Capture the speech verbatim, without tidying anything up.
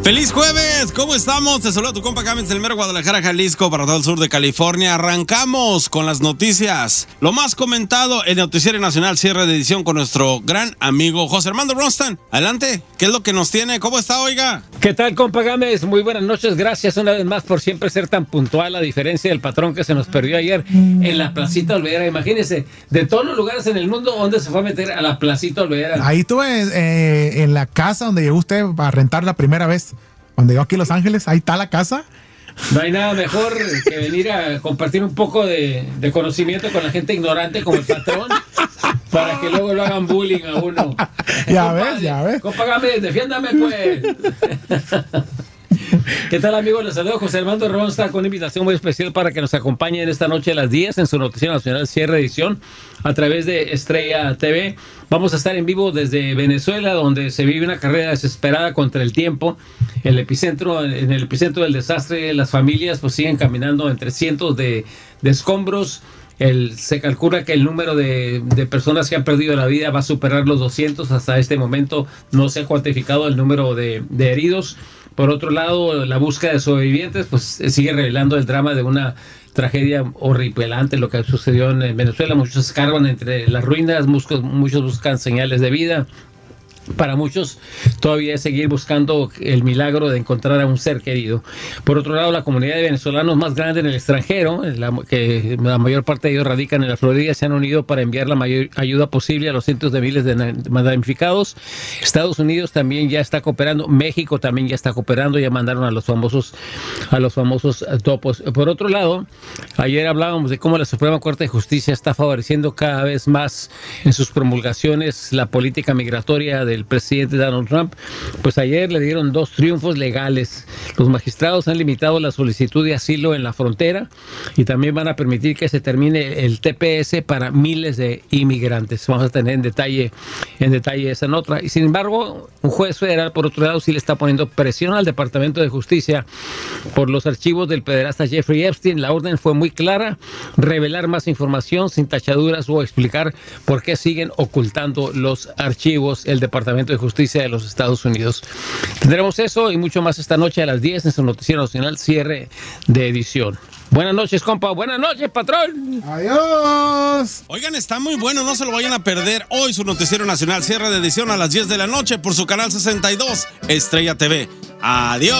¡Feliz jueves! ¿Cómo estamos? Te saluda tu compa Camis del mero Guadalajara, Jalisco, para todo el sur de California. Arrancamos con las noticias. Lo más comentado en el Noticiero Nacional, cierre de edición con nuestro gran amigo José Armando Ronstan. Adelante, ¿qué es lo que nos tiene? ¿Cómo está, oiga? ¿Qué tal, compa Gámez? Muy buenas noches, gracias una vez más por siempre ser tan puntual, a diferencia del patrón que se nos perdió ayer en la Placita Olvera. Imagínense, de todos los lugares en el mundo, ¿dónde se fue a meter? A la Placita Olvera. Ahí estuve eh, en la casa donde llegó usted a rentar la primera vez. Cuando llegó aquí a Los Ángeles, ahí está la casa. No hay nada mejor que venir a compartir un poco de, de conocimiento con la gente ignorante como el patrón, para que luego lo hagan bullying a uno. Ya Compa, ves, ya ves. Compa Gámez, defiéndame pues. ¿Qué tal, amigos? Les saludo José Armando Ronstan con una invitación muy especial para que nos acompañen esta noche a las diez en su Noticiero Nacional Cierre Edición a través de Estrella T V. Vamos a estar en vivo desde Venezuela, donde se vive una carrera desesperada contra el tiempo. El epicentro, en el epicentro del desastre, las familias pues siguen caminando entre cientos de, de escombros. El, se calcula que el número de, de personas que han perdido la vida va a superar los doscientos. Hasta este momento no se ha cuantificado el número de, de heridos. Por otro lado, la búsqueda de sobrevivientes pues sigue revelando el drama de una tragedia horripilante, lo que sucedió en Venezuela. Muchos escarban entre las ruinas, muchos, muchos buscan señales de vida. Para muchos todavía es seguir buscando el milagro de encontrar a un ser querido. Por otro lado, la comunidad de venezolanos más grande en el extranjero, la, que la mayor parte de ellos radican en la Florida, se han unido para enviar la mayor ayuda posible a los cientos de miles de damnificados. Estados Unidos también ya está cooperando, México también ya está cooperando, ya mandaron a los famosos a los famosos topos. Por otro lado, ayer hablábamos de cómo la Suprema Corte de Justicia está favoreciendo cada vez más en sus promulgaciones la política migratoria de el presidente Donald Trump. Pues ayer le dieron dos triunfos legales. Los magistrados han limitado la solicitud de asilo en la frontera y también van a permitir que se termine el T P S para miles de inmigrantes. Vamos a tener en detalle en detalle esa nota. Y sin embargo, un juez federal, por otro lado, sí le está poniendo presión al Departamento de Justicia por los archivos del pederasta Jeffrey Epstein. La orden fue muy clara: revelar más información sin tachaduras o explicar por qué siguen ocultando los archivos el Departamento de Justicia de los Estados Unidos. Tendremos eso y mucho más esta noche a las diez en su Noticiero Nacional Cierre de Edición. Buenas noches, compa. Buenas noches, patrón. Adiós. Oigan, está muy bueno, no se lo vayan a perder. Hoy su Noticiero Nacional Cierre de Edición a las diez de la noche por su canal sesenta y dos, Estrella T V. Adiós.